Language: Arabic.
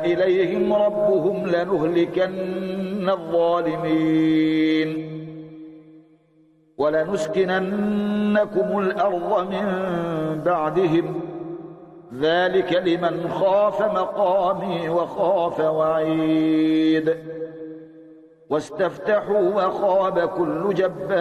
إليهم ربهم لنهلكن الظالمين ولنسكننكم الأرض من بعدهم ذلك لمن خاف مقامي وخاف وعيد واستفتحوا وخاب كل جبار